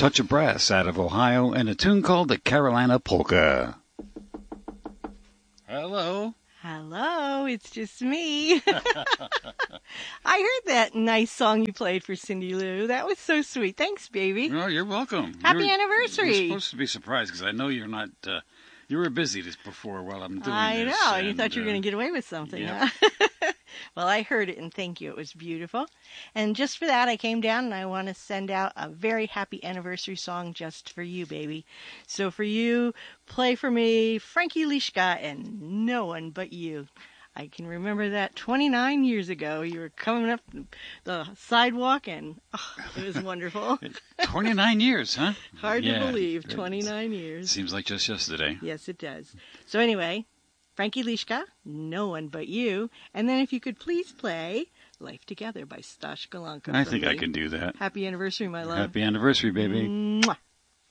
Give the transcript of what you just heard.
Touch of Brass out of Ohio, and a tune called the Carolina Polka. Hello. Hello, it's just me. I heard that nice song you played for Cindy Lou. That was so sweet. Thanks, baby. Oh, you're welcome. Happy anniversary. You're supposed to be surprised because I know you're not... you were busy this before while I'm doing this. I know. You thought you were going to get away with something, yep. huh? Well, I heard it, and thank you. It was beautiful. And just for that, I came down, and I want to send out a very happy anniversary song just for you, baby. So for you, play for me Frankie Lishka and No One But You. I can remember that 29 years ago. You were coming up the sidewalk, and it was wonderful. 29 years, huh? Hard to believe, 29 years. Seems like just yesterday. Yes, it does. So anyway, Frankie Lishka, No One But You. And then if you could please play Life Together by Stash Galanka. I think I can do that. Happy anniversary, my love. Happy anniversary, baby.